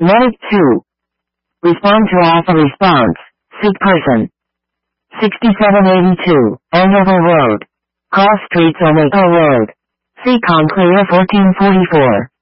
Medic 2. Respond to alpha response. Sick person. 6782. Andover Road. Cross Streets Omega Road. Seacon Clear 1444.